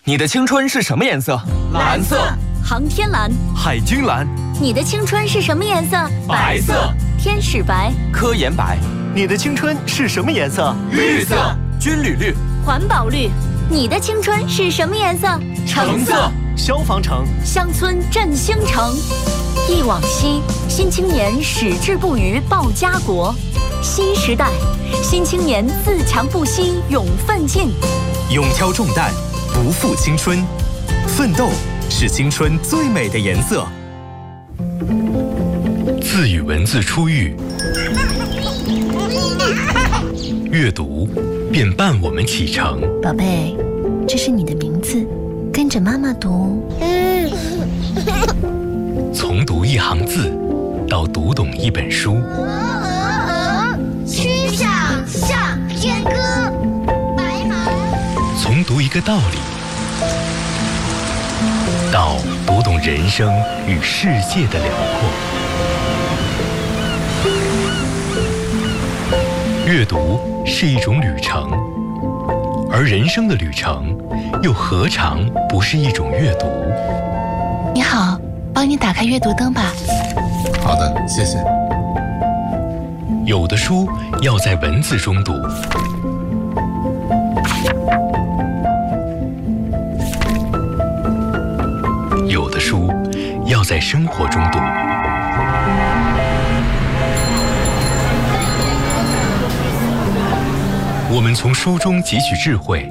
你的青春是什么颜色？ 蓝色。 航天蓝。 海军蓝。 你的青春是什么颜色？ 白色。 天使白。 科研白。 你的青春是什么颜色？ 绿色。 军旅绿。 环保绿。你的青春是什么颜色？ 橙色。 消防橙。 乡村振兴城。忆往昔，新青年矢志不渝报家国。新时代，新青年自强不息勇奋进。 勇挑重担，不负青春，奋斗是青春最美的颜色。 自与文字初遇，阅读便伴我们启程。 宝贝，这是你的名字，跟着妈妈读。 从读一行字，到读懂一本书。 曲项向天歌，白马。 从读一个道理，到读懂人生与世界的辽阔。阅读是一种旅程，而人生的旅程又何尝不是一种阅读？ 你好，帮你打开阅读灯吧。 好的，谢谢。 有的书要在文字中读，有的书要在生活中读。我们从书中汲取智慧，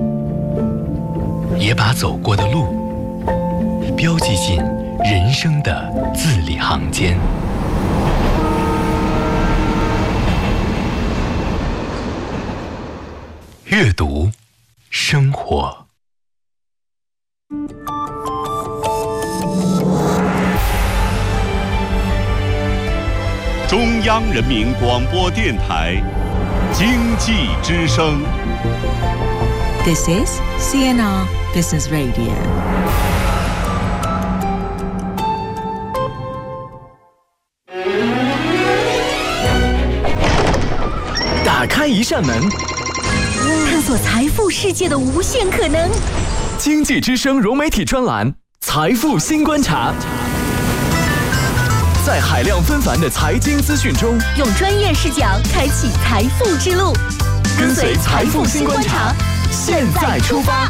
也把走过的路标记进人生的字里行间。阅读，生活。 中央人民广播电台经济之声。 This is CNR Business Radio。 打开一扇门， 探索财富世界的无限可能。 经济之声融媒体专栏《财富新观察》，在海量纷繁的财经资讯中， 用专业视角开启财富之路。 跟随财富新观察，现在出发。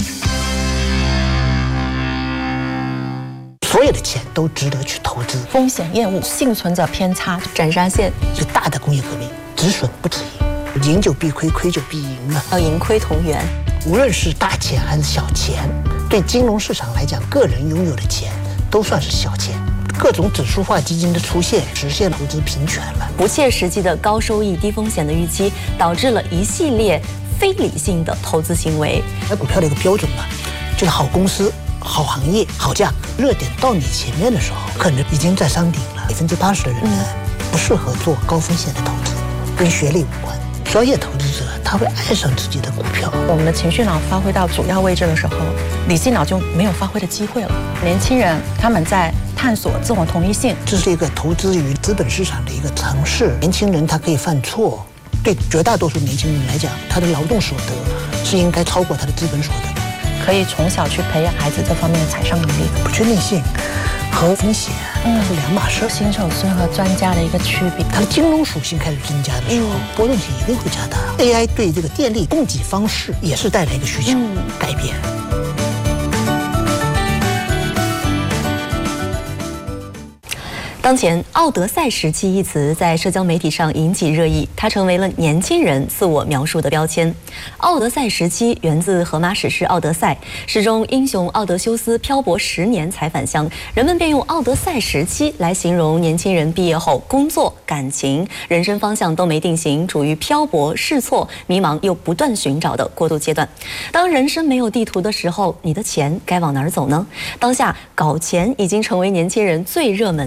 所有的钱都值得去投资。 风险业务幸存者偏差斩杀线， 是大的工业革命，止损不止盈，盈就必亏，亏就必盈了， 要盈亏同源。 无论是大钱还是小钱，对金融市场来讲，个人拥有的钱都算是小钱。各种指数化基金的出现，实现投资平权了。 不切实际的高收益、低风险的预期，导致了一系列非理性的投资行为。 买股票的一个标准嘛，就是好公司、好行业、好价格。热点到你前面的时候，可能已经在山顶了。80%的人呢，不适合做高风险的投资，跟学历无关。专业投资者他会爱上自己的股票。 我们的情绪脑发挥到主要位置的时候，理性脑就没有发挥的机会了。年轻人他们在探索自我同一性， 这是一个投资于资本市场的一个尝试。年轻人他可以犯错，对绝大多数年轻人来讲，他的劳动所得是应该超过他的资本所得的。 可以从小去培养孩子这方面的财商能力。 不确定性和风险它是两码事。 新手村和专家的一个区别， 它的金融属性开始增加的时候，波动性一定会加大。AI 对这个电力供给方式也是带来一个需求改变。 当前“奥德赛时期”一词在社交媒体上引起热议，它成为了年轻人自我描述的标签。奥德赛时期源自荷马史诗《奥德赛》，诗中英雄奥德修斯漂泊10年才返乡，人们便用奥德赛时期来形容年轻人毕业后工作、感情、人生方向都没定型，处于漂泊、试错、迷茫又不断寻找的过渡阶段。当人生没有地图的时候，你的钱该往哪儿走呢？当下搞钱已经成为年轻人最热门的标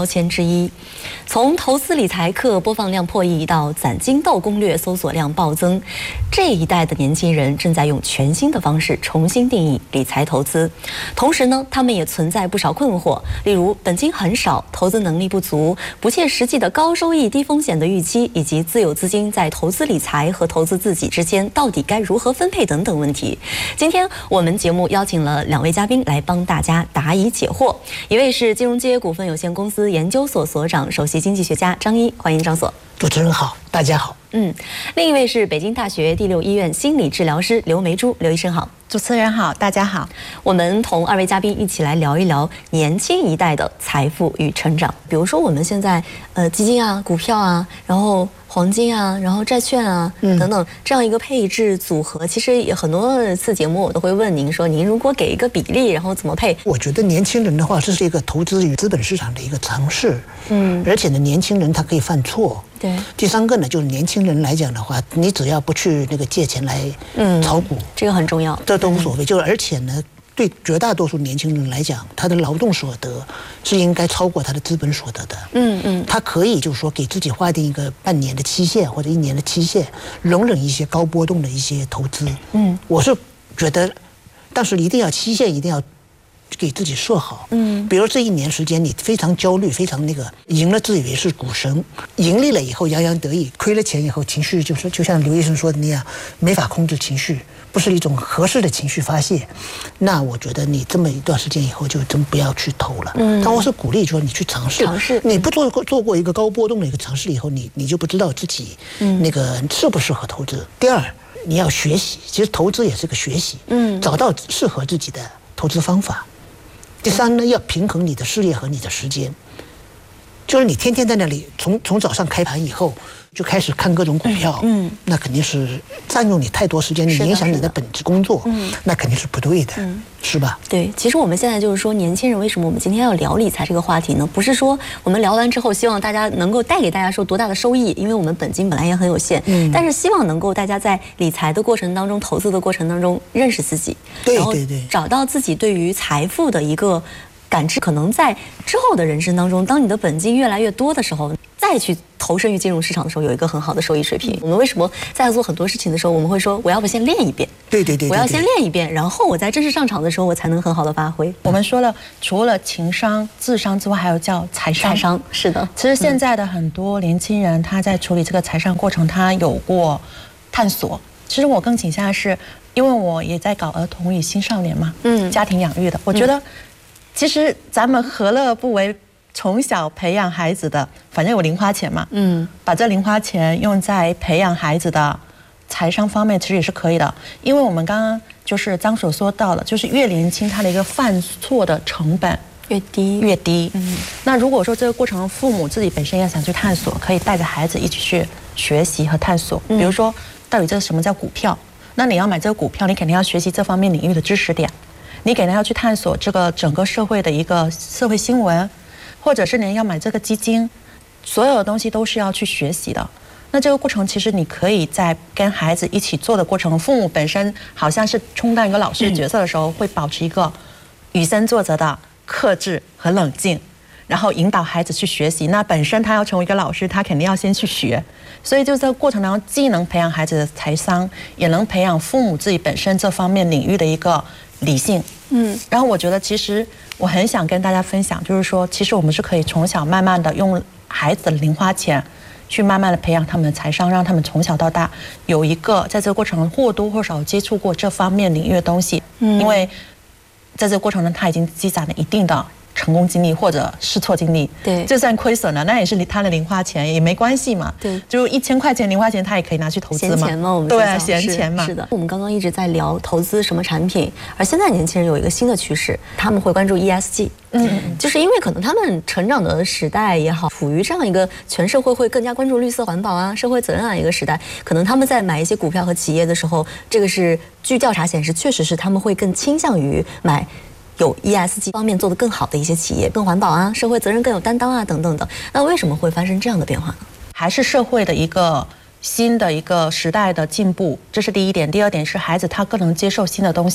标签之一。从投资理财课播放量破亿到攒金豆攻略搜索量暴增，这一代的年轻人正在用全新的方式重新定义理财投资。同时呢，他们也存在不少困惑，例如本金很少、投资能力不足、不切实际的高收益低风险的预期，以及自有资金在投资理财和投资自己之间到底该如何分配等等问题。今天我们节目邀请了2位嘉宾来帮大家答疑解惑，一位是金融街股份有限公司研究所所长、首席经济学家张一，欢迎张所。 主持人好，大家好。 另一位是北京大学第6医院心理治疗师刘梅珠，刘医生好。 主持人好，大家好。 我们同2位嘉宾一起来聊一聊年轻一代的财富与成长。比如说我们现在基金啊、股票啊，然后黄金啊，然后债券啊等等这样一个配置组合，其实也很多次节目我都会问您说，您如果给一个比例，然后怎么配？ 我觉得年轻人的话，这是一个投资与资本市场的一个尝试，而且呢，年轻人他可以犯错。 对。 第3个呢，就是年轻人来讲的话，你只要不去那个借钱来炒股， 这个很重要， 这都无所谓。就是而且呢，对绝大多数年轻人来讲，他的劳动所得是应该超过他的资本所得的。他可以就是说给自己划定一个半年的期限或者1年的期限，容忍一些高波动的一些投资。我是觉得，但是一定要期限一定要给自己设好。比如这1年时间你非常焦虑，非常那个赢了自以为是股神，盈利了以后洋洋得意，亏了钱以后情绪就像刘医生说的那样，没法控制情绪，不是一种合适的情绪发泄。那我觉得你这么一段时间以后就真不要去投了。但我是鼓励说你去尝试，你不做过一个高波动的一个尝试以后，你就不知道自己那个适不适合投资。第二，你要学习，其实投资也是个学习，找到适合自己的投资方法。第3呢，要平衡你的事业和你的时间，就是你天天在那里从早上开盘以后就开始看各种股票，那肯定是占用你太多时间，你影响你的本职工作，那肯定是不对的，是吧？ 对，其实我们现在就是说，年轻人为什么我们今天要聊理财这个话题呢？不是说我们聊完之后希望大家能够带给大家说多大的收益，因为我们本金本来也很有限，但是希望能够大家在理财的过程当中、投资的过程当中认识自己，然后找到自己对于财富的一个感知。可能在之后的人生当中，当你的本金越来越多的时候，再去投身于金融市场的时候，有一个很好的收益水平。我们为什么在做很多事情的时候，我们会说我要不先练一遍？ 对， 我要先练一遍，然后我在正式上场的时候，我才能很好的发挥。 我们说了，除了情商、智商之外，还有叫财商。 财商是的。 其实现在的很多年轻人，他在处理这个财商过程，他有过探索。其实我更倾向的是，因为我也在搞儿童与青少年嘛，家庭养育的，我觉得其实咱们何乐不为？从小培养孩子的，反正有零花钱嘛，把这零花钱用在培养孩子的财商方面，其实也是可以的。因为我们刚刚就是张所说到了，就是越年轻，他的一个犯错的成本越低。 那如果说这个过程父母自己本身也想去探索，可以带着孩子一起去学习和探索。比如说，到底这什么叫股票？那你要买这个股票，你肯定要学习这方面领域的知识点，你肯定要去探索这个整个社会的一个社会新闻。或者是你要买这个基金，所有的东西都是要去学习的。那这个过程其实你可以在跟孩子一起做的过程，父母本身好像是充当一个老师的角色的时候，会保持一个以身作则的克制和冷静，然后引导孩子去学习。那本身他要成为一个老师，他肯定要先去学。所以就这个过程当中，既能培养孩子的财商，也能培养父母自己本身这方面领域的一个理性。然后我觉得其实我很想跟大家分享，就是说其实我们是可以从小慢慢的用孩子的零花钱去慢慢的培养他们的财商，让他们从小到大有一个在这个过程或多或少接触过这方面领域的东西。因为在这个过程中他已经积攒了一定的成功经历或者试错经历， 对， 就算亏损了，那也是他的零花钱，也没关系嘛。 对， 就1000块钱零花钱，他也可以拿去投资嘛。 闲钱嘛，我们对，闲钱嘛。 是的，我们刚刚一直在聊投资什么产品，而现在年轻人有一个新的趋势，他们会关注 ESG。就是因为可能他们成长的时代也好，处于这样一个全社会会更加关注绿色环保啊、社会责任啊一个时代，可能他们在买一些股票和企业的时候，这个是据调查显示，确实是他们会更倾向于买有 ESG 方面做得更好的一些企业，更环保啊，社会责任更有担当啊等等的。那为什么会发生这样的变化呢？ 还是社会的一个新的一个时代的进步，这是第一点。第二点是孩子他更能接受新的东西。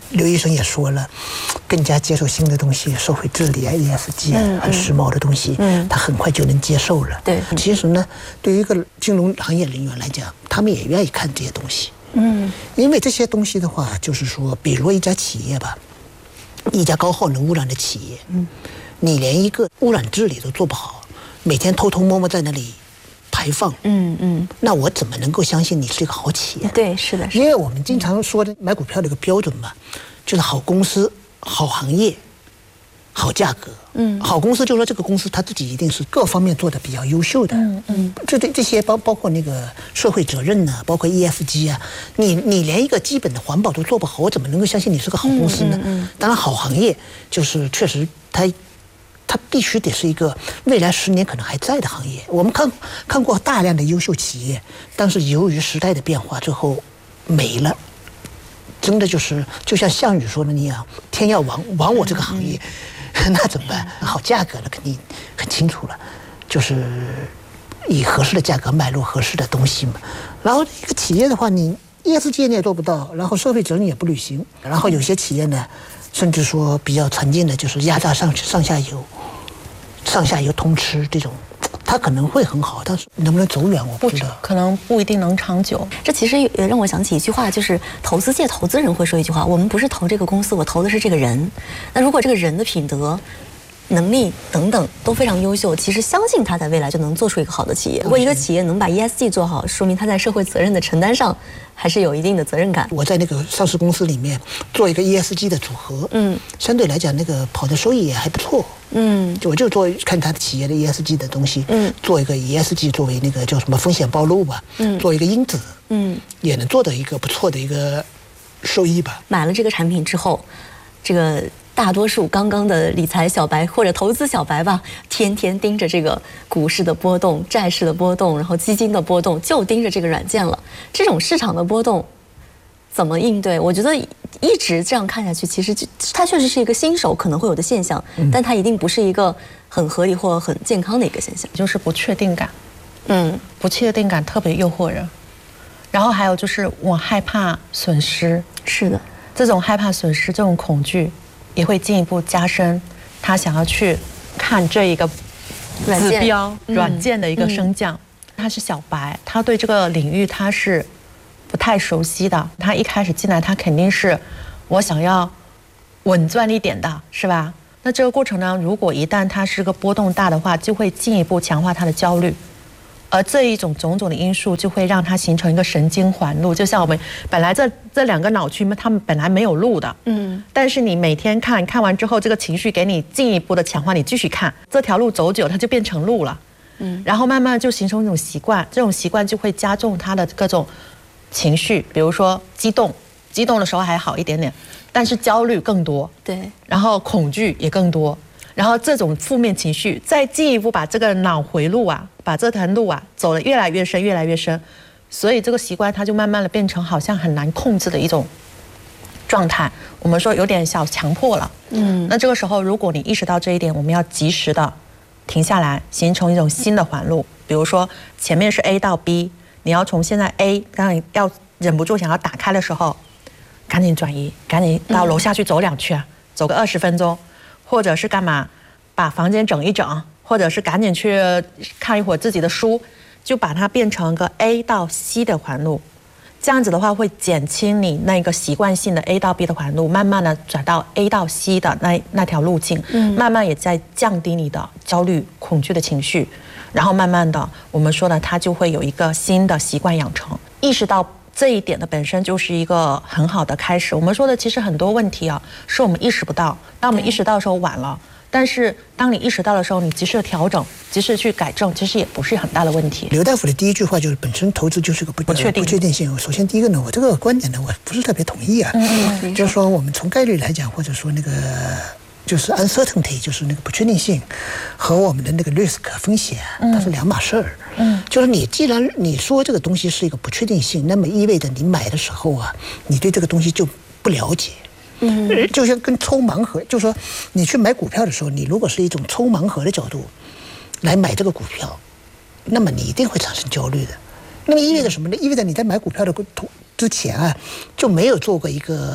刘医生也说了，更加接受新的东西，社会治理啊、ESG 啊，很时髦的东西，他很快就能接受了。 对， 其实呢，对于一个金融行业人员来讲，他们也愿意看这些东西。因为这些东西的话，就是说，比如一家企业吧，一家高耗能污染的企业，你连一个污染治理都做不好，每天偷偷摸摸在那里排放，那我怎么能够相信你是一个好企业？ 对，是的， 因为我们经常说的买股票的一个标准嘛，就是好公司、好行业、好价格。好公司就是说这个公司它自己一定是各方面做的比较优秀的。这些包括那个社会责任呢，包括 ESG 啊，你连一个基本的环保都做不好，我怎么能够相信你是个好公司呢？当然，好行业就是确实它必须得是一个未来10年可能还在的行业。我们看过大量的优秀企业，但是由于时代的变化，最后没了。真的就是就像项羽说的那样，天要亡我这个行业，那怎么办？好价格那肯定很清楚了，就是以合适的价格买入合适的东西嘛。然后一个企业的话，你 ESG 你也做不到，然后社会责任也不履行，然后有些企业呢，甚至说比较常见的就是压榨上下游通吃这种，它可能会很好，但是能不能走远我不知道， 可能不一定能长久。 这其实也让我想起一句话，就是投资界投资人会说一句话：我们不是投这个公司，我投的是这个人。那如果这个人的品德、能力等等都非常优秀，其实相信他在未来就能做出一个好的企业。如果一个企业能把 ESG 做好，说明他在社会责任的承担上还是有一定的责任感。 我在那个上市公司里面做一个 ESG 的组合，相对来讲那个跑的收益也还不错。我就看他的企业的 ESG 的东西，做一个 ESG 作为那个叫什么风险暴露吧，做一个因子，也能做到一个不错的一个收益吧。 买了这个产品之后，这个大多数刚刚的理财小白或者投资小白吧，天天盯着这个股市的波动、债市的波动，然后基金的波动，就盯着这个软件了。这种市场的波动怎么应对？我觉得一直这样看下去，其实它确实是一个新手可能会有的现象，但它一定不是一个很合理或很健康的一个现象。 就是不确定感，不确定感特别诱惑人。然后还有就是我害怕损失， 是的， 这种害怕损失、这种恐惧，也会进一步加深他想要去看这一个指标软件的一个升降。他是小白，他对这个领域他是不太熟悉的，他一开始进来，他肯定是我想要稳赚一点的，是吧？那这个过程呢，如果一旦它是个波动大的话，就会进一步强化他的焦虑，而这一种种种的因素就会让它形成一个神经环路。就像我们本来这两个脑区他们本来没有路的，但是你每天看完之后，这个情绪给你进一步的强化，你继续看这条路走久，它就变成路了，然后慢慢就形成一种习惯，这种习惯就会加重它的各种情绪，比如说激动的时候还好一点点，但是焦虑更多， 对， 然后恐惧也更多，然后这种负面情绪再进一步把这个脑回路啊，把这条路啊走得越来越深，越来越深，所以这个习惯它就慢慢的变成好像很难控制的一种状态。我们说有点小强迫了，那这个时候如果你意识到这一点，我们要及时的停下来，形成一种新的环路。比如说前面是 A 到 B， 你要从现在 A， 当你要忍不住想要打开的时候，赶紧转移，赶紧到楼下去走2圈，走个20分钟，或者是干嘛，把房间整一整，或者是赶紧去看一会儿自己的书，就把它变成个 A 到 C 的环路。这样子的话会减轻你那个习惯性的 A 到 B 的环路，慢慢的转到 A 到 C 的那条路径，慢慢也在降低你的焦虑、恐惧的情绪，然后慢慢的我们说的它就会有一个新的习惯养成。意识到这一点的本身就是一个很好的开始。我们说的其实很多问题啊，是我们意识不到，当我们意识到的时候晚了，但是当你意识到的时候，你及时的调整，及时去改正，其实也不是很大的问题。 刘大夫的第一句话就是本身投资就是个不确定性。首先第一个呢，我这个观点呢，我不是特别同意啊，就是说我们从概率来讲，或者说那个就是 uncertainty， 就是那个不确定性，和我们的那个 risk 风险，它是两码事儿。就是你既然你说这个东西是一个不确定性，那么意味着你买的时候啊，你对这个东西就不了解。就像跟抽盲盒，就是说你去买股票的时候，你如果是一种抽盲盒的角度来买这个股票，那么你一定会产生焦虑的。那么意味着什么呢？意味着你在买股票的之前啊，就没有做过一个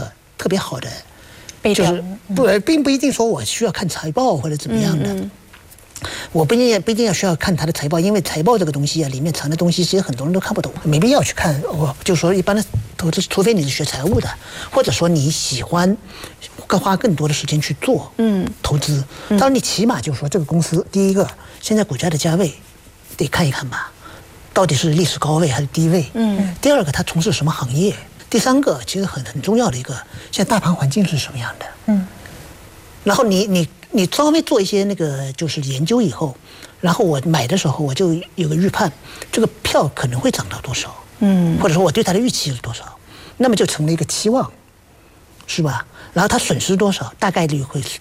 特别好的， 就是并不一定说我需要看财报或者怎么样的。我不一定要需要看他的财报，因为财报这个东西啊，里面藏的东西其实很多人都看不懂，没必要去看。我就说一般的投资，除非你是学财务的，或者说你喜欢花更多的时间去做投资。当然，你起码就是说这个公司，第一个现在股价的价位得看一看吧，到底是历史高位还是低位。第二个，他从事什么行业？第三个，其实很重要的一个，现在大盘环境是什么样的？然后你稍微做一些那个就是研究以后，然后我买的时候我就有个预判，这个票可能会涨到多少，或者说我对它的预期是多少，那么就成了一个期望，是吧？然后它损失多少，大概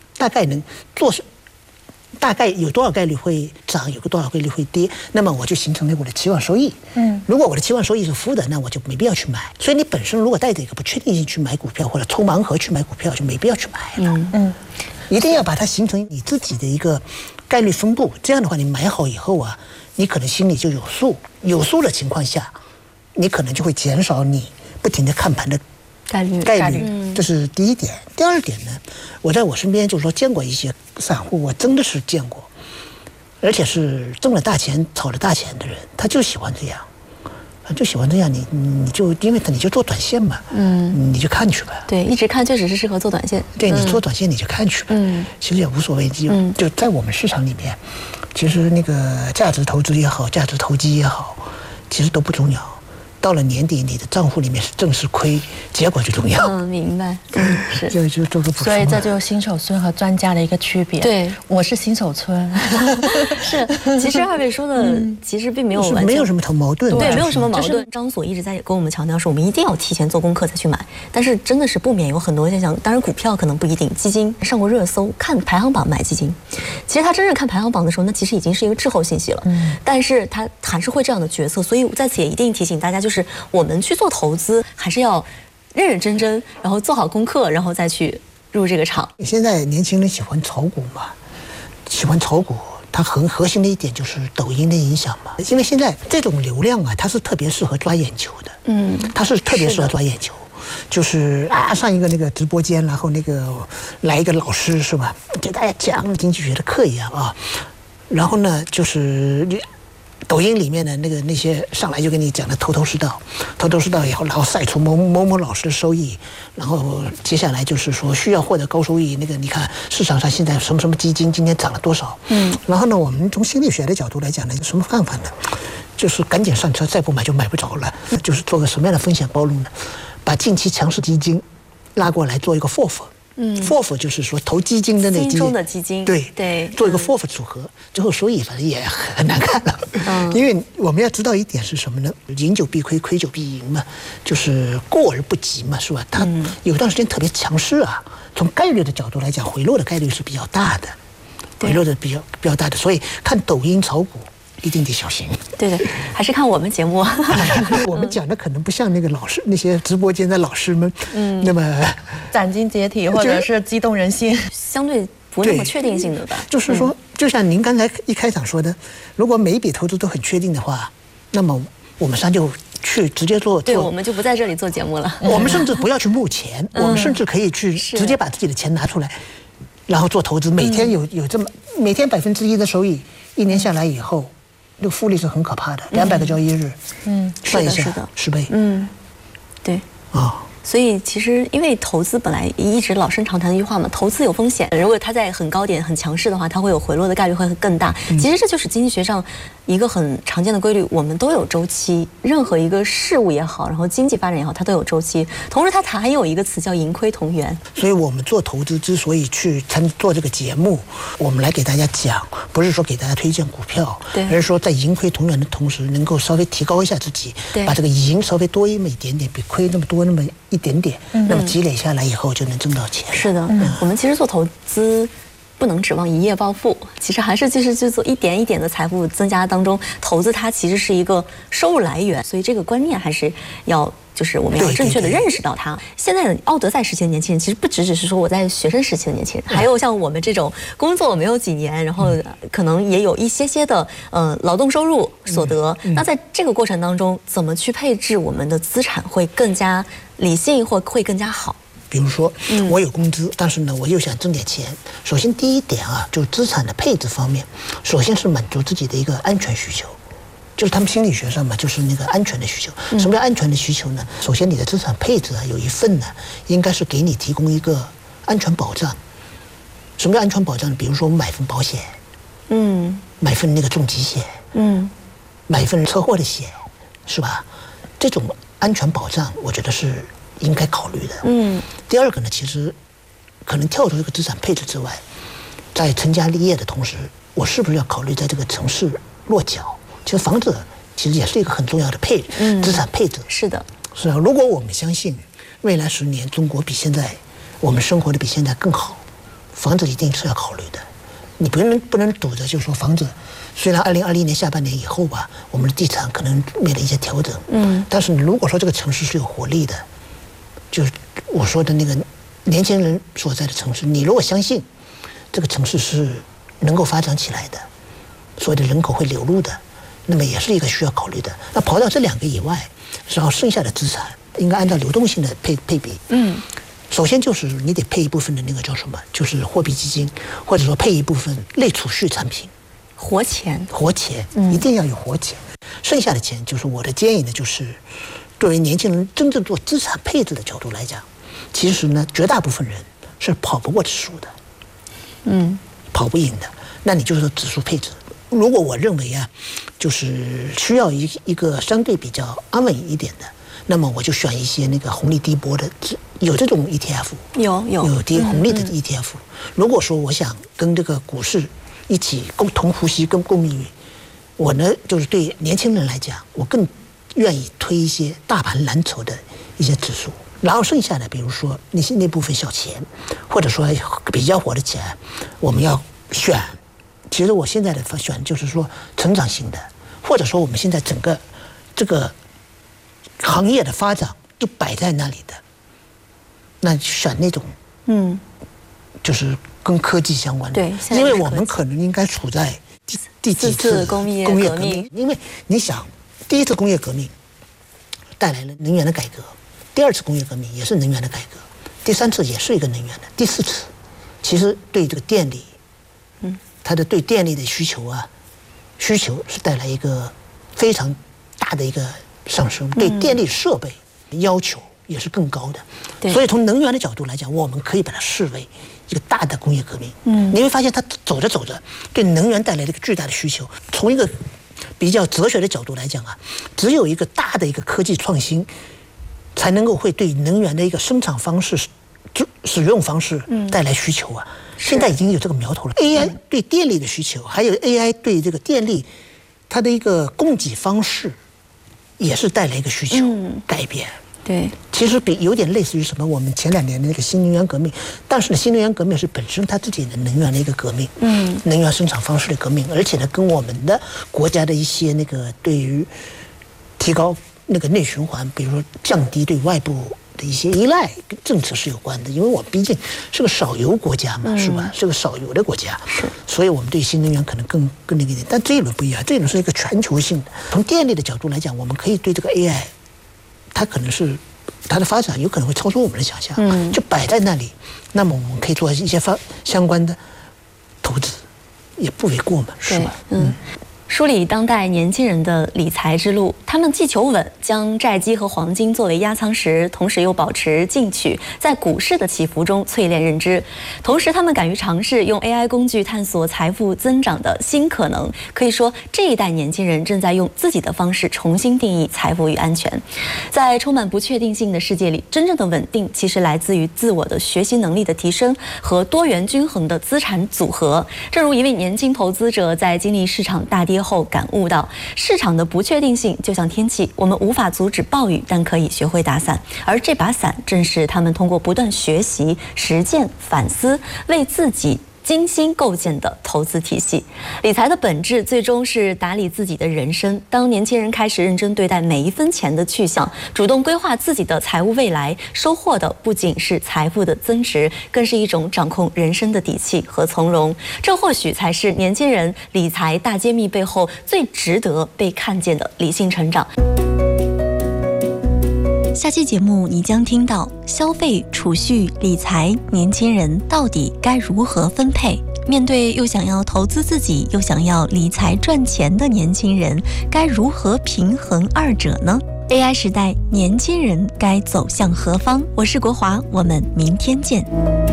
有多少概率会涨，有个多少概率会跌，那么我就形成了我的期望收益。如果我的期望收益是负的，那我就没必要去买。所以你本身如果带着一个不确定性去买股票，或者抽盲盒去买股票，就没必要去买了。一定要把它形成你自己的一个概率分布，这样的话你买好以后啊，你可能心里就有数，有数的情况下，你可能就会减少你不停的看盘的概率。这是第一点。第二点呢，我在我身边就是说见过一些散户，我真的是见过，而且是挣了大钱、炒了大钱的人，他就喜欢这样。就喜欢这样，你就因为你就做短线嘛，你就看去吧。 对，一直看确实是适合做短线。 对，你做短线你就看去吧，其实也无所谓。就在我们市场里面，其实那个价值投资也好，价值投机也好，其实都不重要。到了年底，你的账户里面是正是亏，结果最重要。 明白。是。 就做个补充。 所以这就是新手村和专家的一个区别。 对， 我是新手村。 是，其实二位说的其实并没有完全没有什么矛盾。 对，没有什么矛盾。张所一直在跟我们强调说，我们一定要提前做功课再去买。但是真的是不免有很多现象，当然股票可能不一定，基金上过热搜，看排行榜买基金。其实他真正看排行榜的时候，那其实已经是一个滞后信息了。但是他还是会这样的决策，所以在此也一定提醒大家，就是我们去做投资，还是要认认真真，然后做好功课，然后再去入这个场。 现在年轻人喜欢炒股嘛，喜欢炒股，它很核心的一点就是抖音的影响嘛。因为现在这种流量啊，它是特别适合抓眼球的，它是特别适合抓眼球。就是上一个那个直播间，然后那个来一个老师是吧，给大家讲经济学的课一样啊，然后呢就是抖音里面的那些上来就跟你讲的头头是道以后，然后晒出某某老师的收益，然后接下来就是说需要获得高收益，那个你看市场上现在什么什么基金今天涨了多少，然后呢我们从心理学的角度来讲呢，什么办法呢？就是赶紧上车，再不买就买不着了。就是做个什么样的风险暴露呢？把近期强势基金拉过来做一个 FOF，FOF 就是说投基金的那心中的基金， 对，做一个 FOF 组合，最后收益反正也很难看了。因为我们要知道一点是什么呢？赢久必亏，亏久必赢嘛，就是过而不及嘛，是吧？它有段时间特别强势啊，从概率的角度来讲，回落的概率是比较大的，比较大的，所以看抖音炒股一定得小心。 对，还是看我们节目。 我们讲的可能不像那个老师那些直播间的老师们，那么斩钉截铁或者是激动人心， 相对不那么确定性的吧。 就是说，就像您刚才一开场说的，如果每一笔投资都很确定的话，那么我们就去直接做。 对，我们就不在这里做节目了。 我们甚至不要去募钱，我们甚至可以去直接把自己的钱拿出来，然后做投资。每天有这么每天1%的收益，1年下来以后，那个复利是很可怕的，200个交易日，算一下10倍， 对啊。所以其实因为投资本来一直老生常谈的一句话嘛，投资有风险，如果它在很高点很强势的话，它会有回落的概率会更大。其实这就是经济学上一个很常见的规律，我们都有周期，任何一个事物也好，然后经济发展也好，它都有周期。同时它还有一个词叫盈亏同源。 所以我们做投资之所以去做这个节目，我们来给大家讲，不是说给大家推荐股票，而是说在盈亏同源的同时，能够稍微提高一下自己，把这个赢稍微多那么一点点，比亏那么多那么一点点，那么积累下来以后就能挣到钱。 是的，我们其实做投资不能指望一夜暴富，其实还是就是去做一点一点的财富增加当中，投资它其实是一个收入来源，所以这个观念还是要。就是我们要正确的认识到它。现在的奥德赛时期的年轻人，其实不只是说我在学生时期的年轻人，还有像我们这种工作没有几年，然后可能也有一些的劳动收入所得。那在这个过程当中，怎么去配置我们的资产会更加理性或会更加好？ 比如说，我有工资，但是呢，我又想挣点钱。首先第一点啊，就是资产的配置方面，首先是满足自己的一个安全需求，就是他们心理学上嘛，就是那个安全的需求。什么叫安全的需求呢？首先你的资产配置啊，有一份呢，应该是给你提供一个安全保障。什么叫安全保障呢？比如说我们买份保险，买份那个重疾险，买份车祸的险，是吧？这种安全保障，我觉得是应该考虑的。第二个呢，其实可能跳出这个资产配置之外，在成家立业的同时，我是不是要考虑在这个城市落脚？其实房子其实也是一个很重要的资产配置。 是的， 是啊。如果我们相信未来10年中国比现在我们生活的比现在更好，房子一定是要考虑的。你不能赌着就说房子，虽然2020年下半年以后吧，我们的地产可能面临一些调整，但是如果说这个城市是有活力的，就是我说的那个年轻人所在的城市，你如果相信这个城市是能够发展起来的，所有的人口会流入的，那么也是一个需要考虑的。那刨掉这2个以外，然后剩下的资产应该按照流动性的配比。首先就是你得配一部分的那个叫什么，就是货币基金，或者说配一部分类储蓄产品， 活钱， 一定要有活钱。剩下的钱就是我的建议呢，就是作为年轻人真正做资产配置的角度来讲，其实呢，绝大部分人是跑不过指数的，跑不赢的。那你就是说指数配置。如果我认为啊，就是需要一个相对比较安稳一点的，那么我就选一些那个红利低波的，有这种 ETF， 有低红利的 ETF。如果说我想跟这个股市一起同呼吸、共命运，我呢就是对年轻人来讲，我更愿意推一些大盘蓝筹的一些指数。然后剩下的，比如说那部分小钱，或者说比较火的钱，我们要选。其实我现在的选就是说成长型的，或者说我们现在整个这个行业的发展就摆在那里的，那选那种就是跟科技相关的。对，因为我们可能应该处在第几次工业革命？因为你想，第一次工业革命带来了能源的改革，第2次工业革命也是能源的改革，第3次也是一个能源的，第4次其实对这个电力，它的对电力的需求是带来一个非常大的一个上升，对电力设备要求也是更高的。所以从能源的角度来讲，我们可以把它视为一个大的工业革命。你会发现它走着走着，对能源带来了一个巨大的需求。从一个比较哲学的角度来讲啊，只有一个大的一个科技创新，才能够会对能源的一个生产方式、使用方式带来需求啊。现在已经有这个苗头了。AI 对电力的需求，还有 AI 对这个电力它的一个供给方式，也是带来一个需求改变。 对， 其实有点类似于什么？我们前2年的那个新能源革命，但是呢，新能源革命是本身它自己的能源的一个革命，能源生产方式的革命，而且呢，跟我们的国家的一些那个对于提高那个内循环，比如说降低对外部的一些依赖政策是有关的。因为我们毕竟是个少油国家嘛，是吧？是个少油的国家，所以我们对新能源可能更那个一点。但这一轮不一样，这一轮是一个全球性的。从电力的角度来讲，我们可以对这个 AI， 它可能是它的发展有可能会超出我们的想象，就摆在那里，那么我们可以做一些相关的投资，也不为过嘛，是吧？ 梳理当代年轻人的理财之路，他们既求稳，将债基和黄金作为压舱石，同时又保持进取，在股市的起伏中淬炼认知。同时，他们敢于尝试用 AI 工具探索财富增长的新可能。可以说，这一代年轻人正在用自己的方式重新定义财富与安全。在充满不确定性的世界里，真正的稳定其实来自于自我的学习能力的提升和多元均衡的资产组合。正如一位年轻投资者在经历市场大跌后感悟到，市场的不确定性就像天气，我们无法阻止暴雨，但可以学会打伞。而这把伞正是他们通过不断学习、实践、反思，为自己精心构建的投资体系。理财的本质最终是打理自己的人生。当年轻人开始认真对待每一分钱的去向，主动规划自己的财务未来，收获的不仅是财富的增值，更是一种掌控人生的底气和从容。这或许才是年轻人理财大揭秘背后最值得被看见的理性成长。 下期节目你将听到消费、储蓄、理财，年轻人到底该如何分配？面对又想要投资自己，又想要理财赚钱的年轻人，该如何平衡二者呢？ AI 时代，年轻人该走向何方？我是国华，我们明天见。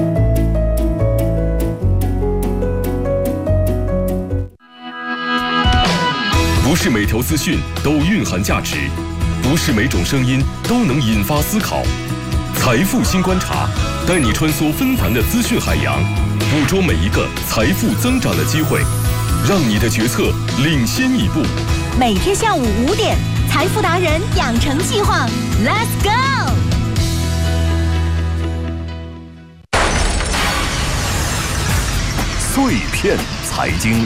不是每条资讯都蕴含价值，不是每种声音都能引发思考。财富新观察，带你穿梭纷繁的资讯海洋，捕捉每一个财富增长的机会，让你的决策领先一步。 每天下午5点，财富达人养成计划 ，Let's go！ 碎片财经。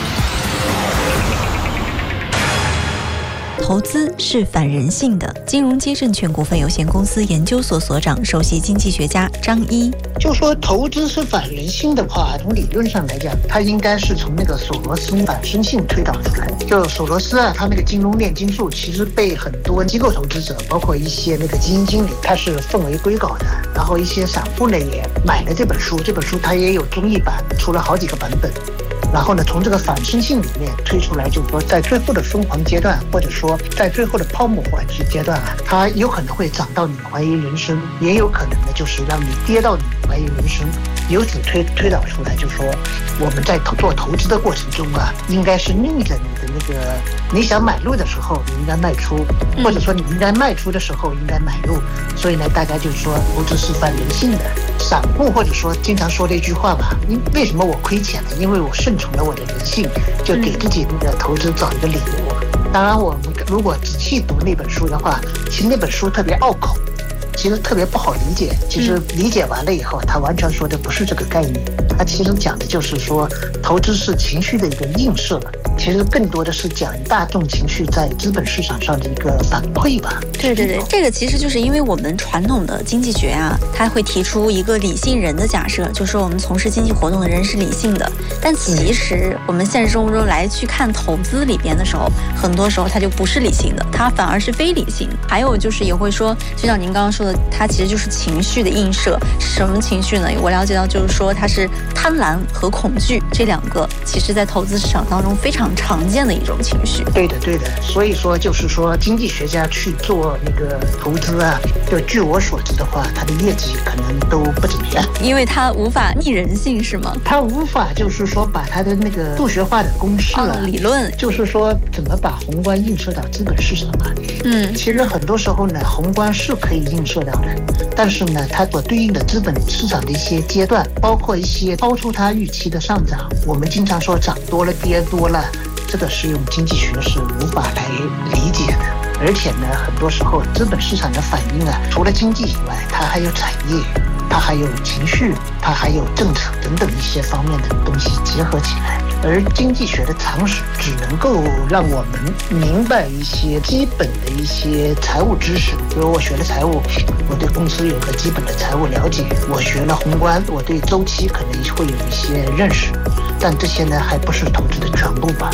投资是反人性的。金融街证券股份有限公司研究所所长、首席经济学家张一就说，投资是反人性的话，从理论上来讲，它应该是从那个索罗斯反身性推导出来的。就索罗斯啊，他那个金融炼金术，其实被很多机构投资者，包括一些那个基金经理，他是奉为圭臬的。然后一些散户呢也买了这本书，这本书它也有中译版，出了好几个版本。然后呢，从这个反身性里面推出来，就是说，在最后的疯狂阶段，或者说在最后的泡沫化阶段啊，它有可能会涨到你怀疑人生，也有可能呢，就是让你跌到你怀疑人生。由此推导出来，就是说，我们在做投资的过程中啊，应该是逆着你的那个你想买入的时候，你应该卖出，或者说你应该卖出的时候应该买入。所以呢，大家就是说，投资是反人性的。散户或者说经常说的一句话吧，为什么我亏钱呢？因为我顺从了我的人性，就给自己那个投资找一个理由。当然，我们如果仔细读那本书的话，其实那本书特别拗口，其实特别不好理解。其实理解完了以后，他完全说的不是这个概念，他其实讲的就是说，投资是情绪的一个映射，其实更多的是讲大众情绪在资本市场上的一个反馈吧。 对对对，这个其实就是因为我们传统的经济学啊，它会提出一个理性人的假设，就是说我们从事经济活动的人是理性的。但其实我们现实生活中来去看投资里边的时候，很多时候它就不是理性的，它反而是非理性。还有就是也会说，就像您刚刚说的，它其实就是情绪的映射。什么情绪呢？我了解到就是说它是贪婪和恐惧这两个，其实在投资市场当中非常常见的一种情绪。 对的，对的。所以说就是说，经济学家去做那个投资啊，就据我所知的话，他的业绩可能都不怎么样， 因为他无法逆人性，是吗？ 他无法就是说把他的那个数学化的公式啊、 理论， 就是说怎么把宏观映射到资本市场啊。其实很多时候呢，宏观是可以映射到的，但是呢，它所对应的资本市场的一些阶段，包括一些超出它预期的上涨，我们经常说涨多了跌多了，这个是用经济学是无法来理解的。而且呢，很多时候资本市场的反应啊，除了经济以外，它还有产业，它还有情绪，它还有政策等等一些方面的东西结合起来。而经济学的常识只能够让我们明白一些基本的一些财务知识，比如我学了财务，我对公司有个基本的财务了解；我学了宏观，我对周期可能会有一些认识。但这些呢，还不是投资的全部吧。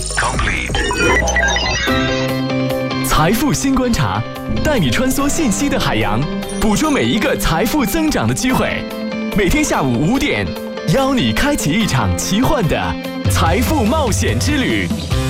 财富新观察，带你穿梭信息的海洋，捕捉每一个财富增长的机会。每天下午5点，邀你开启一场奇幻的财富冒险之旅。